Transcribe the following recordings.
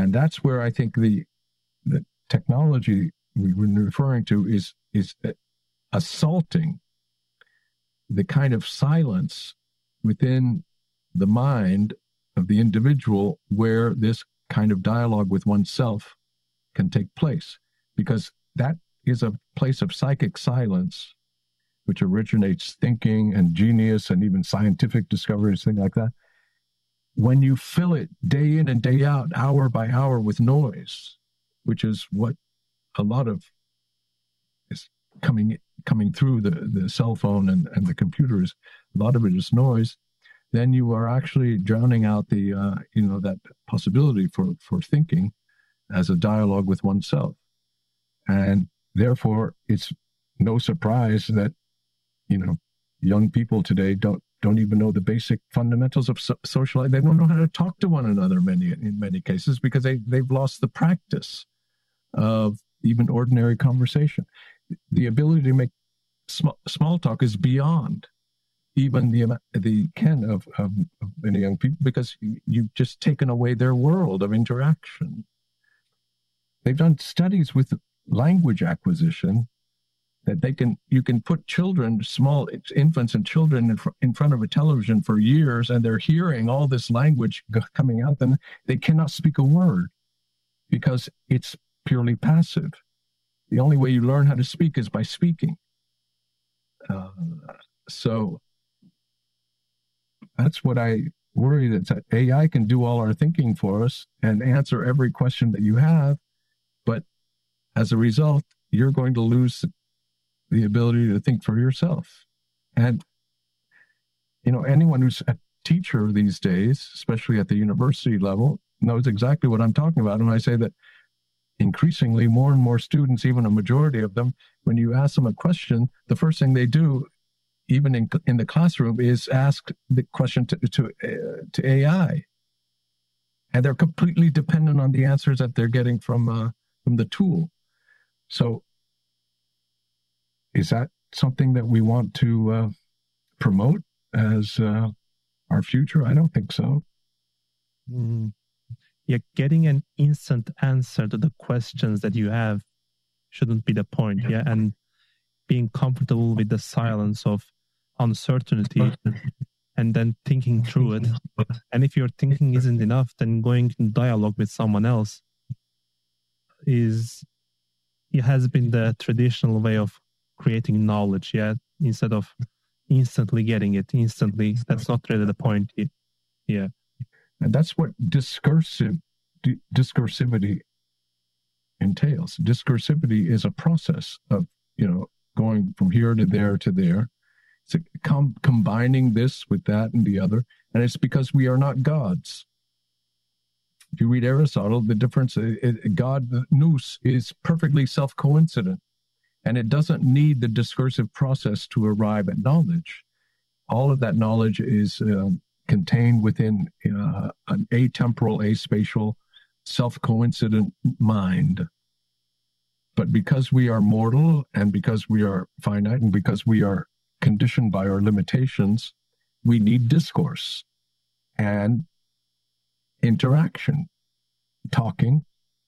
And that's where I think the technology we were referring to is assaulting the kind of silence within the mind of the individual where this kind of dialogue with oneself can take place, because that is a place of psychic silence which originates thinking and genius and even scientific discoveries, things like that. When you fill it day in and day out, hour by hour with noise, which is what a lot of is coming through the cell phone and the computers, a lot of it is noise, then you are actually drowning out the that possibility for thinking as a dialogue with oneself. And therefore, it's no surprise that young people today don't even know the basic fundamentals of social life. They don't know how to talk to one another in many cases, because they've lost the practice of even ordinary conversation. The ability to make small talk is beyond even the ken of many young people, because you've just taken away their world of interaction. They've done studies with language acquisition that you can put children, small infants and children in front of a television for years, and they're hearing all this language coming out them. They cannot speak a word because it's purely passive. The only way you learn how to speak is by speaking. So that's what I worry, that AI can do all our thinking for us and answer every question that you have. But as a result, you're going to lose the ability to think for yourself. And, anyone who's a teacher these days, especially at the university level, knows exactly what I'm talking about. And I say that increasingly more and more students, even a majority of them, when you ask them a question, the first thing they do, even in the classroom, is ask the question to AI. And they're completely dependent on the answers that they're getting from the tool. So is that something that we want to promote as our future? I don't think so. Yeah, getting an instant answer to the questions that you have shouldn't be the point. Yeah, and being comfortable with the silence of uncertainty and then thinking through it. And if your thinking isn't enough, then going in dialogue with someone else has been the traditional way of creating knowledge, instead of instantly getting it instantly. That's not really the point. Yeah. And that's what discursivity entails. Discursivity is a process of, going from here to there to there. It's combining this with that and the other. And it's because we are not gods. If you read Aristotle, the difference, God, nous, is perfectly self-coincident. And it doesn't need the discursive process to arrive at knowledge. All of that knowledge is contained within an atemporal, aspatial, self-coincident mind. But because we are mortal, and because we are finite, and because we are conditioned by our limitations, we need discourse and interaction, talking,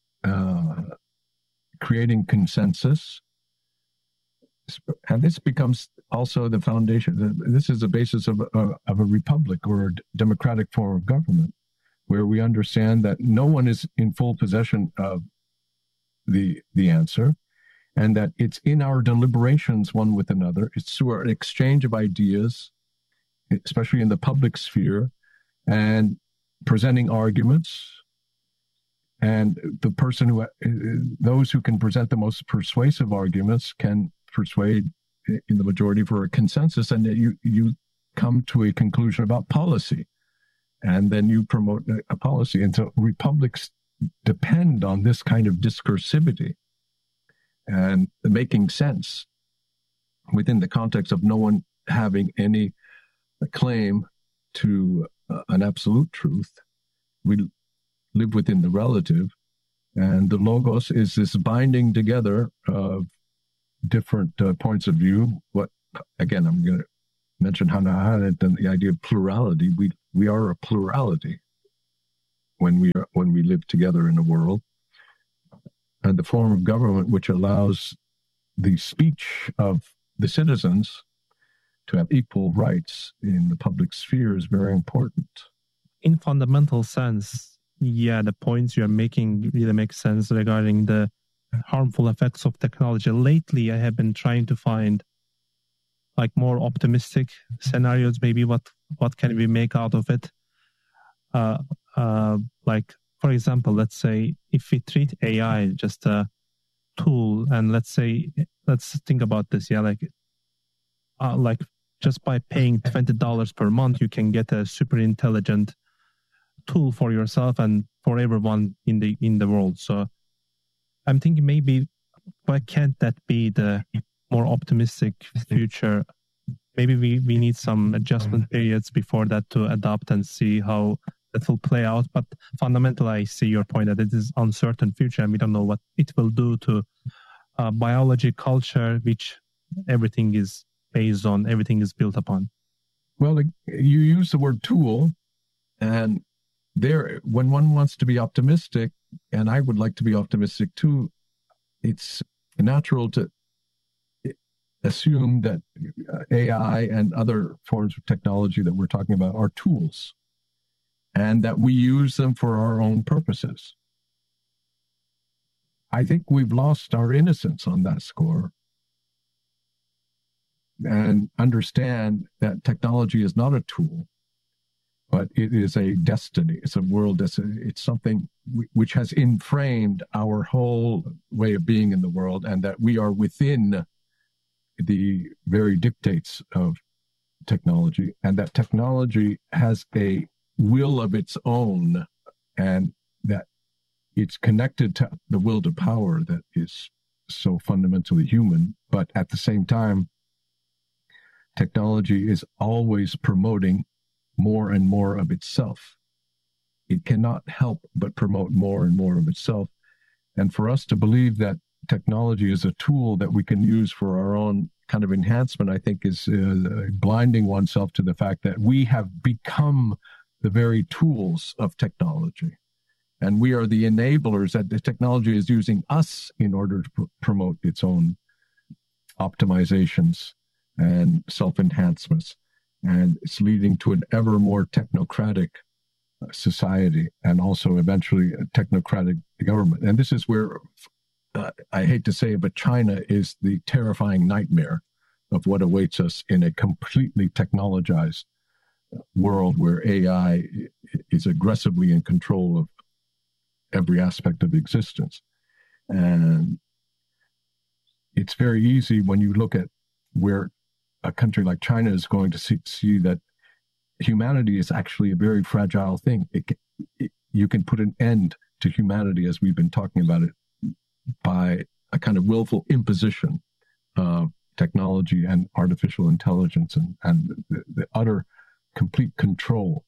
creating consensus. And this becomes also the foundation. This is the basis of a republic or a democratic form of government, where we understand that no one is in full possession of the answer, and that it's in our deliberations one with another. It's through our exchange of ideas, especially in the public sphere, and presenting arguments. And those who can present the most persuasive arguments can persuade in the majority for a consensus, and that you come to a conclusion about policy, and then you promote a policy. And so republics depend on this kind of discursivity and making sense within the context of no one having any claim to an absolute truth. We live within the relative, and the logos is this binding together of different points of view. Again, I'm going to mention Hannah Arendt and the idea of plurality. We are a plurality. when we live together in the world, and the form of government which allows the speech of the citizens to have equal rights in the public sphere is very important. In fundamental sense, yeah, the points you're making really make sense regarding the harmful effects of technology. Lately, I have been trying to find like more optimistic scenarios. Maybe what can we make out of it? Like, for example, let's say if we treat AI just a tool, and let's think about this, yeah, like just by paying $20 per month, you can get a super intelligent tool for yourself and for everyone in the world. So I'm thinking maybe why can't that be the more optimistic future? Maybe we need some adjustment periods before that to adapt and see how that will play out. But fundamentally, I see your point that it is uncertain future, and we don't know what it will do to biology, culture, which everything is based on, everything is built upon. Well, you use the word tool, and there, when one wants to be optimistic, and I would like to be optimistic too, it's natural to assume that AI and other forms of technology that we're talking about are tools, and that we use them for our own purposes. I think we've lost our innocence on that score, and understand that technology is not a tool, but it is a destiny. It's a world. It's something which has inframed our whole way of being in the world, and that we are within the very dictates of technology, and that technology has a will of its own, and that it's connected to the will to power that is so fundamentally human. But at the same time, technology is always promoting more and more of itself. It cannot help but promote more and more of itself. And for us to believe that technology is a tool that we can use for our own kind of enhancement, I think is blinding oneself to the fact that we have become the very tools of technology. And we are the enablers, that the technology is using us in order to promote its own optimizations and self-enhancements. And it's leading to an ever more technocratic society, and also eventually a technocratic government. And this is where, I hate to say it, but China is the terrifying nightmare of what awaits us in a completely technologized world where AI is aggressively in control of every aspect of existence. And it's very easy when you look at where a country like China is going to see that humanity is actually a very fragile thing. You can put an end to humanity, as we've been talking about it, by a kind of willful imposition of technology and artificial intelligence, and the utter complete control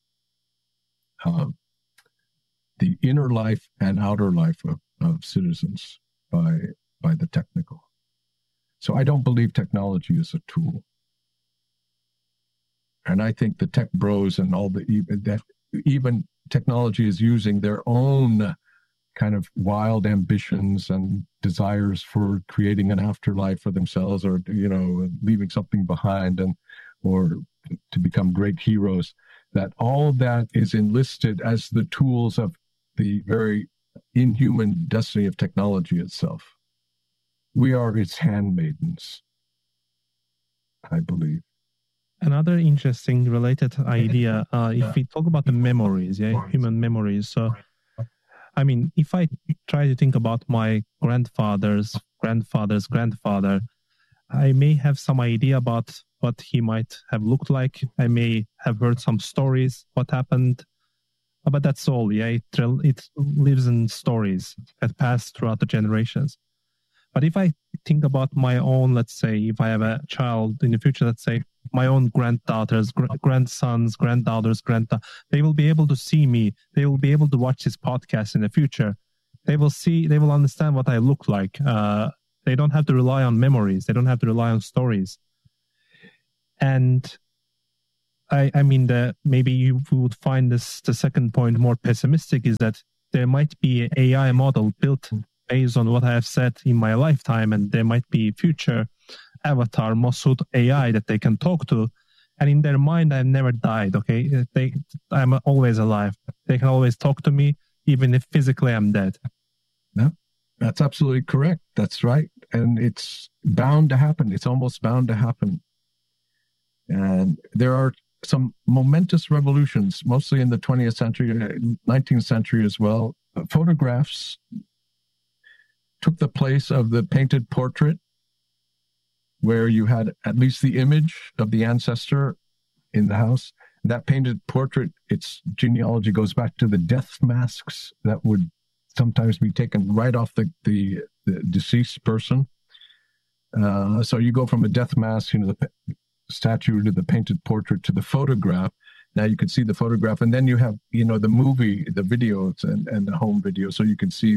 of the inner life and outer life of citizens by the technical. So I don't believe technology is a tool. And I think the tech bros and all that even technology is using their own kind of wild ambitions and desires for creating an afterlife for themselves, or, leaving something behind, or to become great heroes, that all that is enlisted as the tools of the very inhuman destiny of technology itself. We are its handmaidens, I believe. Another interesting related idea, if we talk about the memories, human memories. So, I mean, if I try to think about my grandfather's grandfather, I may have some idea about what he might have looked like. I may have heard some stories, what happened, but that's all. Yeah, it lives in stories that pass throughout the generations. But if I think about my own, let's say, if I have a child in the future, let's say my own granddaughters, grandsons, granddaughters, they will be able to see me. They will be able to watch this podcast in the future. They will understand what I look like. They don't have to rely on memories. They don't have to rely on stories. And I mean, maybe you would find this the second point more pessimistic, is that there might be an AI model built based on what I have said in my lifetime, and there might be future avatar Masood AI that they can talk to, and in their mind I've never died. Okay, I'm always alive. They can always talk to me even if physically I'm dead. No, that's absolutely correct. That's right, and it's bound to happen. It's almost bound to happen. And there are some momentous revolutions, mostly in the 20th century, 19th century as well. Photographs took the place of the painted portrait, where you had at least the image of the ancestor in the house. That painted portrait, its genealogy goes back to the death masks that would sometimes be taken right off the deceased person. So you go from a death mask, the statue, to the painted portrait, to the photograph. Now you can see the photograph, and then you have, the movie, the videos, and the home video, so you can see,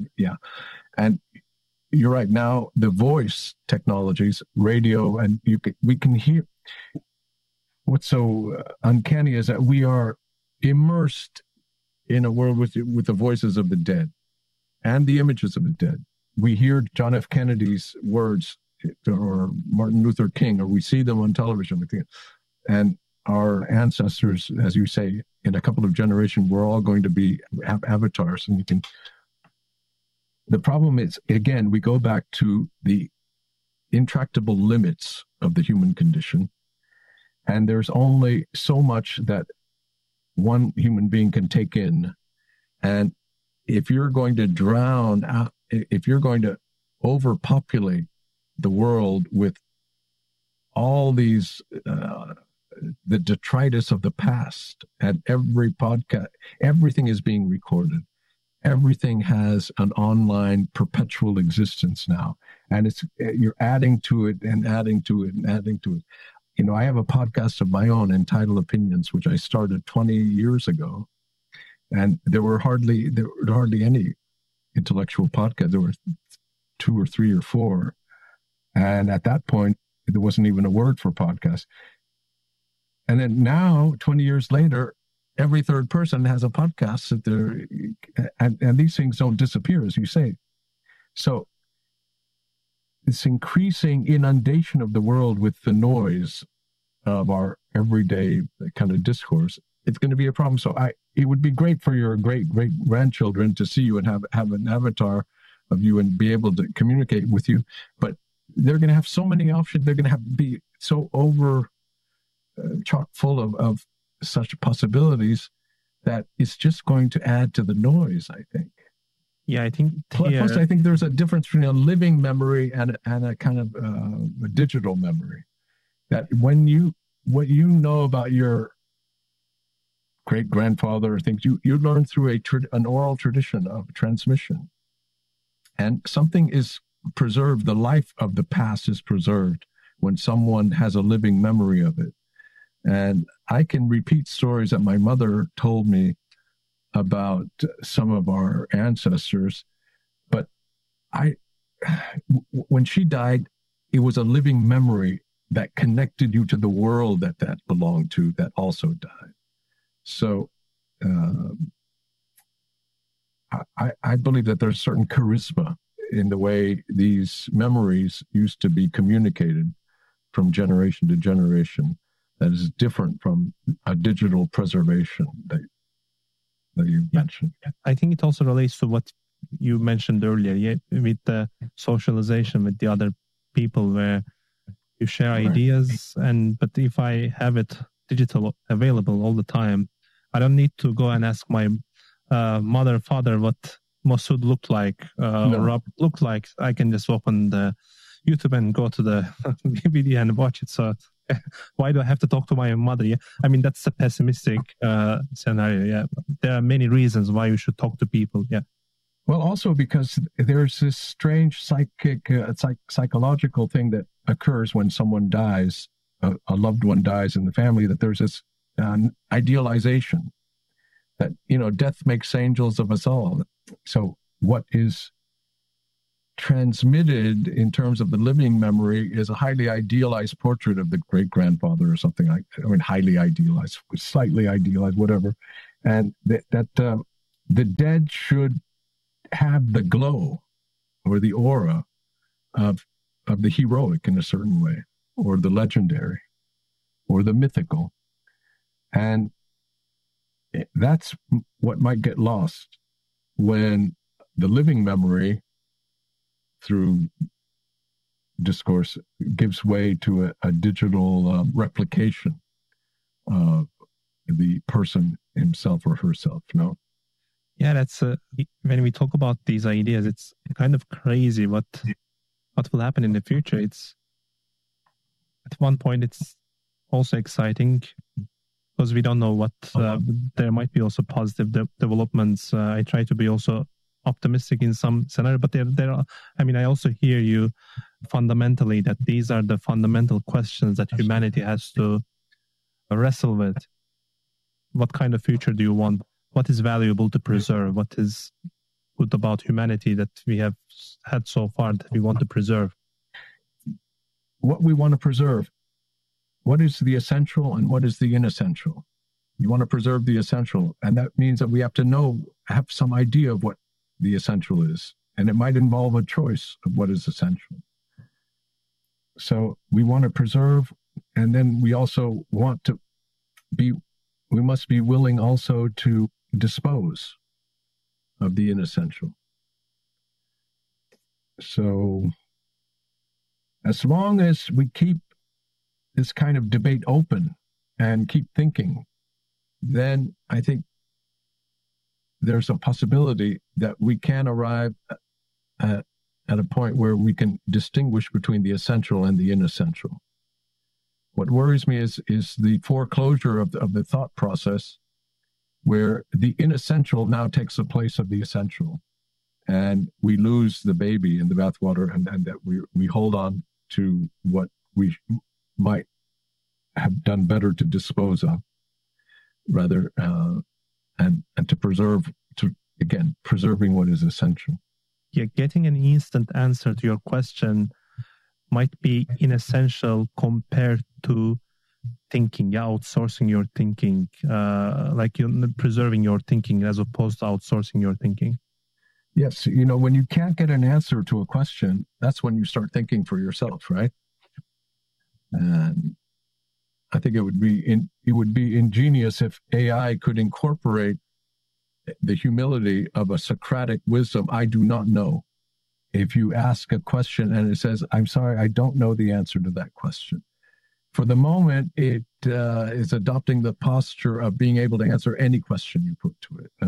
and you're right. Now the voice technologies, radio, and we can hear. What's so uncanny is that we are immersed in a world with the voices of the dead and the images of the dead. We hear John F. Kennedy's words, or Martin Luther King, or we see them on television. And our ancestors, as you say, in a couple of generations, we're all going to have avatars. And the problem is, again, we go back to the intractable limits of the human condition. And there's only so much that one human being can take in. And if you're going to drown out, if you're going to overpopulate the world with all these, the detritus of the past, and every podcast, everything is being recorded. Everything has an online perpetual existence now. And you're adding to it and adding to it and adding to it. I have a podcast of my own entitled Opinions, which I started 20 years ago. And there were hardly any intellectual podcasts. There were 2 or 3 or 4. And at that point, there wasn't even a word for podcast. And then now, 20 years later, every third person has a podcast and these things don't disappear, as you say. So this increasing inundation of the world with the noise of our everyday kind of discourse, it's going to be a problem. So it would be great for your great-great-grandchildren to see you and have an avatar of you and be able to communicate with you. But they're going to have so many options. They're going to be so chock full of such possibilities that it's just going to add to the noise, I think. Yeah, I think. Plus, I think there's a difference between a living memory and a kind of a digital memory. That what you know about your great grandfather, things you learn through an oral tradition of transmission, and something is preserved. The life of the past is preserved when someone has a living memory of it. And I can repeat stories that my mother told me about some of our ancestors, but when she died, it was a living memory that connected you to the world that belonged to, that also died. So I believe that there's certain charisma in the way these memories used to be communicated from generation to generation that is different from a digital preservation that you mentioned. I think it also relates to what you mentioned earlier, with the socialization with the other people, where you share ideas, but if I have it digital available all the time, I don't need to go and ask my mother, father, what Masood looked like, or Rob looked like. I can just open the YouTube and go to the video and watch it. So why do I have to talk to my mother? Yeah, I mean, that's a pessimistic scenario. Yeah, there are many reasons why you should talk to people. Yeah. Well, also because there's this strange psychological thing that occurs when someone dies, a loved one dies in the family, that there's this idealization that, death makes angels of us all. So what is transmitted in terms of the living memory is a highly idealized portrait of the great-grandfather or something like that. I mean, highly idealized, slightly idealized, whatever. And that the dead should have the glow or the aura of the heroic in a certain way, or the legendary, or the mythical. And that's what might get lost when the living memory through discourse gives way to a digital replication of the person himself or herself. No? Yeah, that's when we talk about these ideas, it's kind of crazy what will happen in the future. It's at one point it's also exciting because we don't know what there might be also positive developments. I try to be also optimistic in some scenario, but there are, I mean, I also hear you fundamentally that these are the fundamental questions that humanity has to wrestle with. What kind of future do you want? What is valuable to preserve? What is good about humanity that we have had so far that we want to preserve? What we want to preserve. What is the essential and what is the inessential? You want to preserve the essential, and that means that we have to have some idea of what the essential is, and it might involve a choice of what is essential. So we want to preserve, and then we also want to we must be willing also to dispose of the inessential. So as long as we keep this kind of debate open and keep thinking, then I think there's a possibility that we can arrive at a point where we can distinguish between the essential and the inessential. What worries me is the foreclosure of the thought process, where the inessential now takes the place of the essential, and we lose the baby in the bathwater, and that we hold on to what we might have done better to dispose of, rather, and to preserving what is essential. Yeah, getting an instant answer to your question might be inessential compared to thinking, outsourcing your thinking, like you're preserving your thinking as opposed to outsourcing your thinking. Yes, when you can't get an answer to a question, that's when you start thinking for yourself, right? And I think it would be ingenious if AI could incorporate the humility of a Socratic wisdom. I do not know. If you ask a question and it says, I'm sorry, I don't know the answer to that question. For the moment, it is adopting the posture of being able to answer any question you put to it,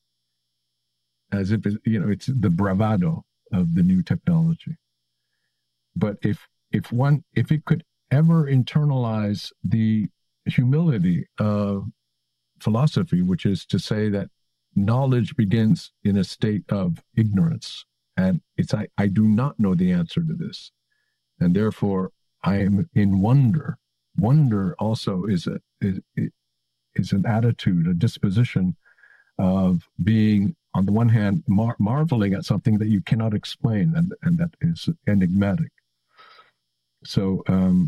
as if it's the bravado of the new technology. But if it could ever internalize the humility of philosophy, which is to say that knowledge begins in a state of ignorance, and it's I do not know the answer to this, and therefore I am in wonder. Wonder also is an attitude, a disposition of being, on the one hand, marveling at something that you cannot explain, and that is enigmatic. So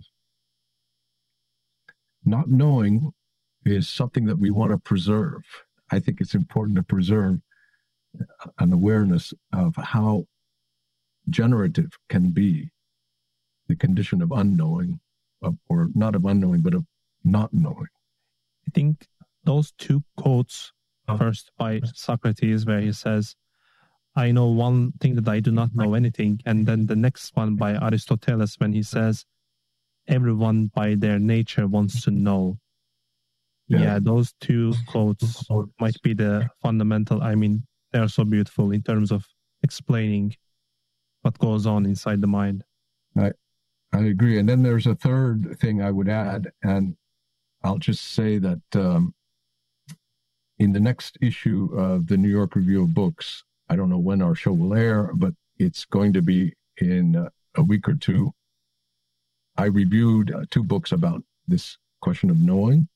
not knowing is something that we want to preserve. I think it's important to preserve an awareness of how generative can be the condition of unknowing, or not of unknowing, but of not knowing. I think those two quotes, first by Socrates, where he says, I know one thing that I do not know anything. And then the next one by Aristoteles, when he says, everyone by their nature wants to know. Yeah, those two quotes might be the fundamental. I mean, they are so beautiful in terms of explaining what goes on inside the mind. I agree. And then there's a third thing I would add, and I'll just say that in the next issue of the New York Review of Books, I don't know when our show will air, but it's going to be in a week or two. I reviewed two books about this question of knowing.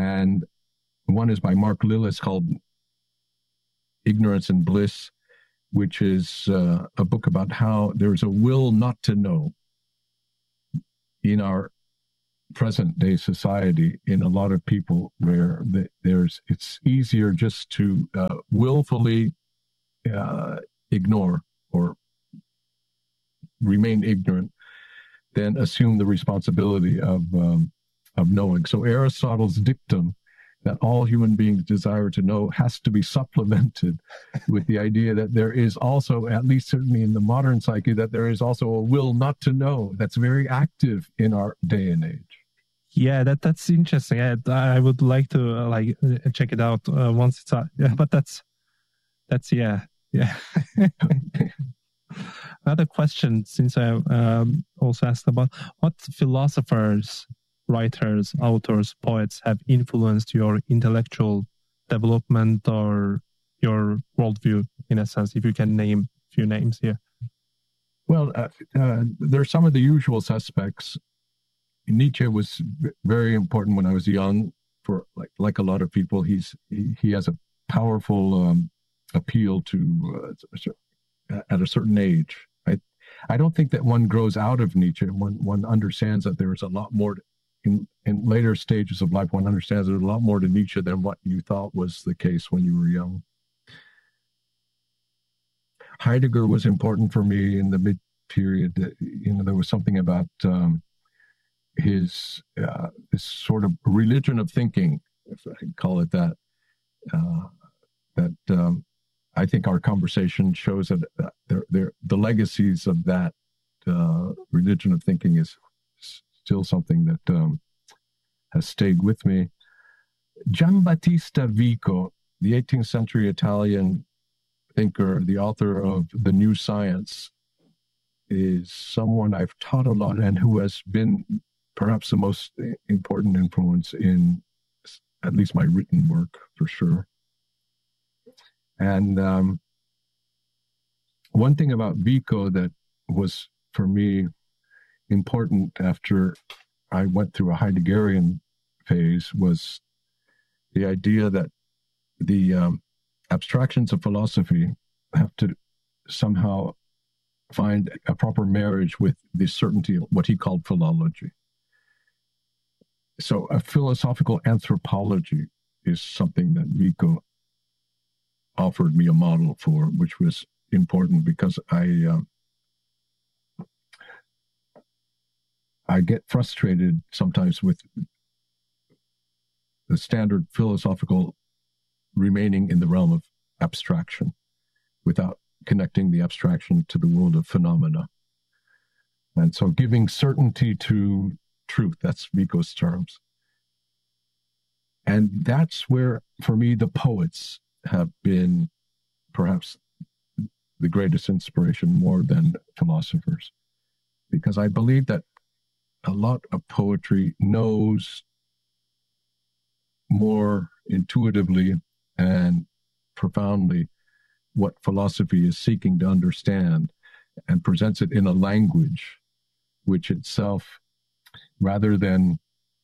And one is by Mark Lillis called Ignorance and Bliss. which is a book about how there's a will not to know in our present day society, in a lot of people, where it's easier just to willfully ignore or remain ignorant than assume the responsibility of knowing. So Aristotle's dictum that all human beings desire to know has to be supplemented with the idea that there is also, at least certainly in the modern psyche, that there is also a will not to know that's very active in our day and age. Yeah, that's interesting. I would like to check it out once it's out. Yeah, but that's yeah. Another question, since I also asked about what philosophers, writers, authors, poets have influenced your intellectual development or your worldview, in a sense, if you can name a few names here. Well, there's some of the usual suspects. Nietzsche was very important when I was young. For like a lot of people, he has a powerful appeal to at a certain age. I don't think that one grows out of Nietzsche. One understands that there's a lot more in later stages of life. One understands there's a lot more to Nietzsche than what you thought was the case when you were young. Heidegger was important for me in the mid period. There was something about his this sort of religion of thinking, if I can call it that, I think our conversation shows that the legacies of that religion of thinking is still something that has stayed with me. Giambattista Vico, the 18th century Italian thinker, the author of The New Science, is someone I've taught a lot and who has been perhaps the most important influence in at least my written work, for sure. And one thing about Vico that was, for me, important after I went through a Heideggerian phase was the idea that the abstractions of philosophy have to somehow find a proper marriage with the certainty of what he called philology. So a philosophical anthropology is something that Vico offered me a model for, which was important because I get frustrated sometimes with the standard philosophical remaining in the realm of abstraction without connecting the abstraction to the world of phenomena. And so giving certainty to truth, that's Vico's terms. And that's where, for me, the poets have been perhaps the greatest inspiration more than philosophers. Because I believe that a lot of poetry knows more intuitively and profoundly what philosophy is seeking to understand and presents it in a language which itself, rather than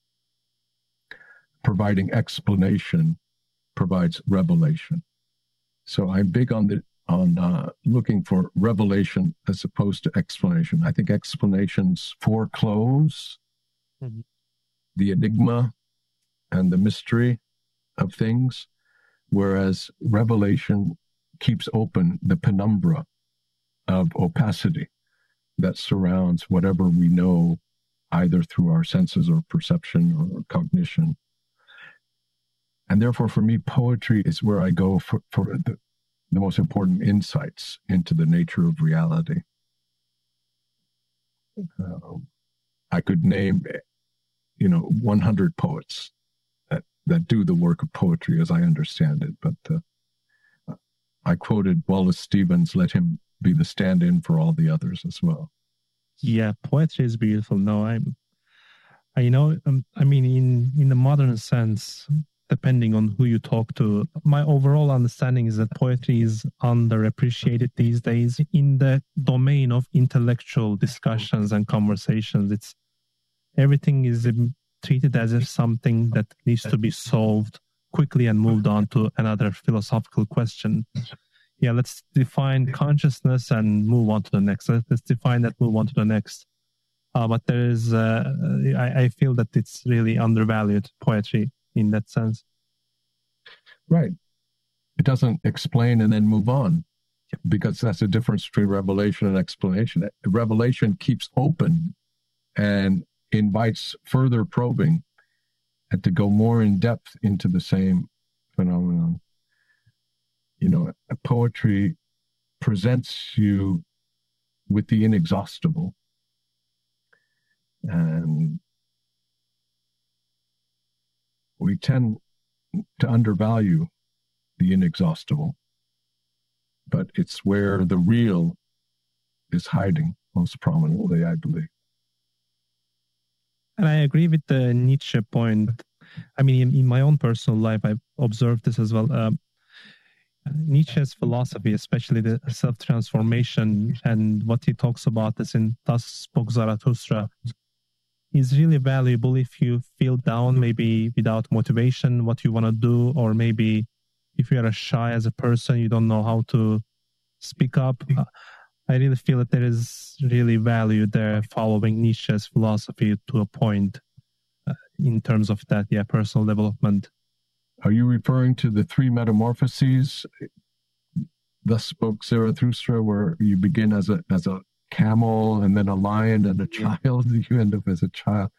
providing explanation, provides revelation. So I'm big on looking for revelation as opposed to explanation. I think explanations foreclose the enigma and the mystery of things, whereas revelation keeps open the penumbra of opacity that surrounds whatever we know, either through our senses or perception or cognition. And therefore, for me, poetry is where I go for the most important insights into the nature of reality. I could name, 100 poets that do the work of poetry as I understand it. But I quoted Wallace Stevens, let him be the stand-in for all the others as well. Yeah, poetry is beautiful. No, in the modern sense, depending on who you talk to, my overall understanding is that poetry is underappreciated these days in the domain of intellectual discussions and conversations. Everything is treated as if something that needs to be solved quickly and moved on to another philosophical question. let's define consciousness and move on to the next. Let's define that, move on to the next. But there is, I feel that it's really undervalued, poetry, in that sense. Right. It doesn't explain and then move on, because that's the difference between revelation and explanation. Revelation keeps open and invites further probing and to go more in depth into the same phenomenon. Poetry presents you with the inexhaustible. And we tend to undervalue the inexhaustible, but it's where the real is hiding most prominently, I believe. And I agree with the Nietzsche point. I mean, in my own personal life, I've observed this as well. Nietzsche's philosophy, especially the self-transformation and what he talks about this in Thus Spoke Zarathustra, is really valuable if you feel down, maybe without motivation, what you want to do, or maybe if you are shy as a person, you don't know how to speak up. I really feel that there is really value there following Nietzsche's philosophy to a point in terms of that, personal development. Are you referring to the three metamorphoses, Thus Spoke Zarathustra, where you begin as a camel and then a lion and a child? You end up as a child.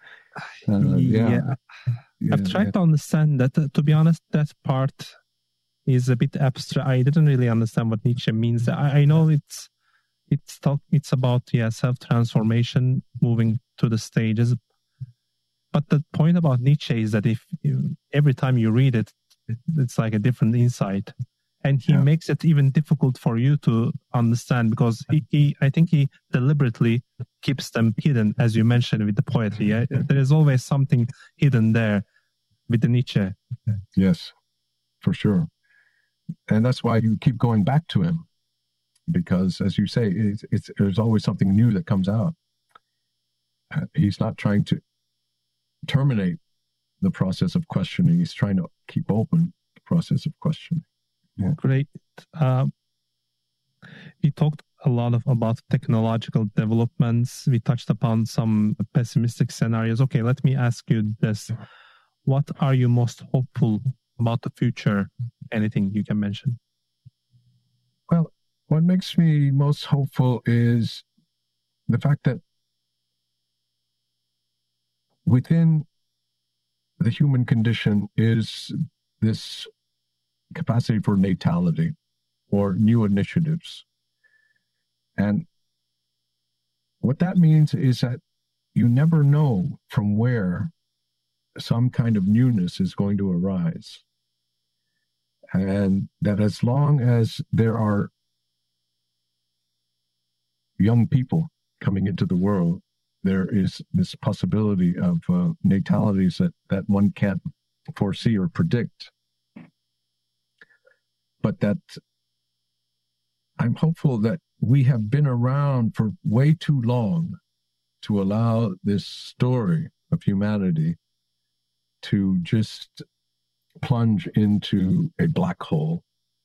I've tried to understand that. To be honest, that part is a bit abstract. I didn't really understand what Nietzsche means. I know it's about self-transformation, moving to the stages. But the point about Nietzsche is that every time you read it, it's like a different insight. And he makes it even difficult for you to understand, because I think he deliberately keeps them hidden, as you mentioned with the poetry. There is always something hidden there with the Nietzsche. Yes, for sure. And that's why you keep going back to him, because, as you say, there's always something new that comes out. He's not trying to terminate the process of questioning. He's trying to keep open the process of questioning. Yeah. Great. We talked a lot about technological developments. We touched upon some pessimistic scenarios. Okay, let me ask you this. What are you most hopeful about the future? Anything you can mention? Well, what makes me most hopeful is the fact that within the human condition is this capacity for natality or new initiatives. And what that means is that you never know from where some kind of newness is going to arise. And that as long as there are young people coming into the world, there is this possibility of natalities that one can't foresee or predict. But that I'm hopeful that we have been around for way too long to allow this story of humanity to just plunge into a black hole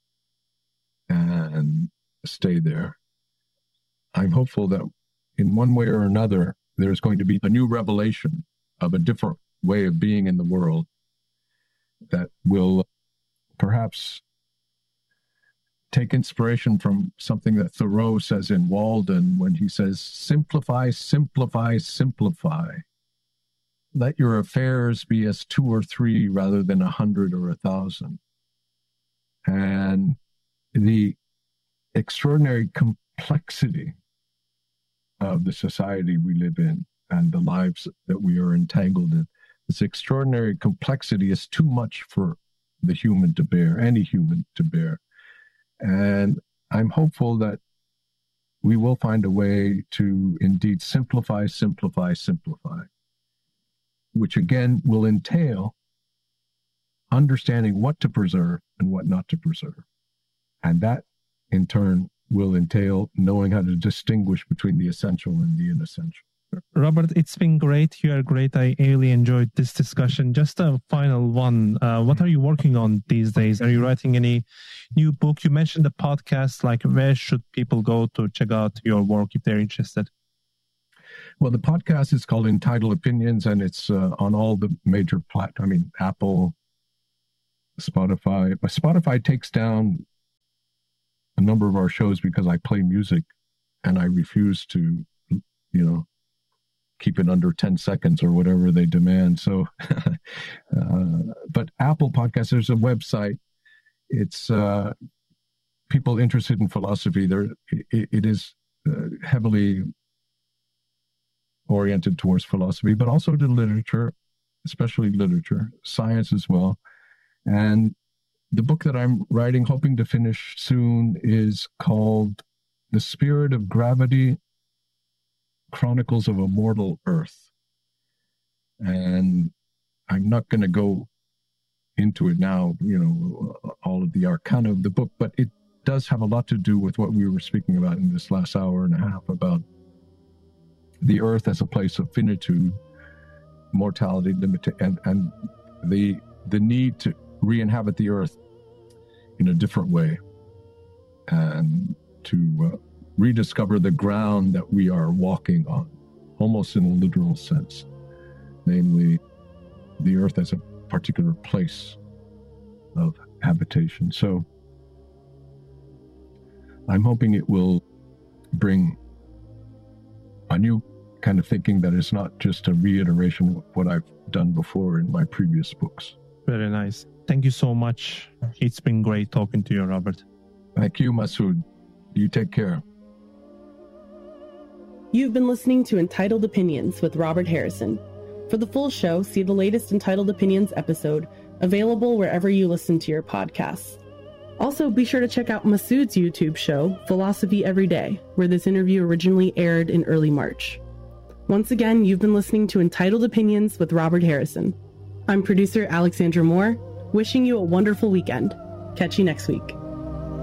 and stay there. I'm hopeful that in one way or another, there's going to be a new revelation of a different way of being in the world that will perhaps take inspiration from something that Thoreau says in Walden when he says, simplify, simplify, simplify. Let your affairs be as 2 or 3 rather than 100 or 1,000. And the extraordinary complexity of the society we live in and the lives that we are entangled in, this extraordinary complexity is too much for the human to bear, any human to bear. And I'm hopeful that we will find a way to indeed simplify, simplify, simplify, which again will entail understanding what to preserve and what not to preserve. And that, in turn, will entail knowing how to distinguish between the essential and the inessential. Robert, it's been great. You are great. I really enjoyed this discussion. Just a final one. What are you working on these days? Are you writing any new book? You mentioned the podcast. Like, where should people go to check out your work if they're interested? Well, the podcast is called Entitled Opinions, and it's on all the major platforms. I mean, Apple, Spotify. Spotify takes down a number of our shows because I play music, and I refuse to, keep it under 10 seconds or whatever they demand. So, but Apple Podcasts, there's a website. It's people interested in philosophy. It is heavily oriented towards philosophy, but also to literature, especially literature, science as well. And the book that I'm writing, hoping to finish soon, is called The Spirit of Gravity, Chronicles of a Mortal Earth. And I'm not going to go into it now, all of the arcana of the book, but it does have a lot to do with what we were speaking about in this last hour and a half about the earth as a place of finitude, mortality, and the need to re-inhabit the earth in a different way and to rediscover the ground that we are walking on, almost in a literal sense, namely the earth as a particular place of habitation. So I'm hoping it will bring a new kind of thinking that is not just a reiteration of what I've done before in my previous books. Very nice. Thank you so much. It's been great talking to you, Robert. Thank you, Masood. You take care. You've been listening to Entitled Opinions with Robert Harrison. For the full show, see the latest Entitled Opinions episode, available wherever you listen to your podcasts. Also, be sure to check out Masood's YouTube show, Philosophy Every Day, where this interview originally aired in early March. Once again, you've been listening to Entitled Opinions with Robert Harrison. I'm producer Alexandra Moore, wishing you a wonderful weekend. Catch you next week.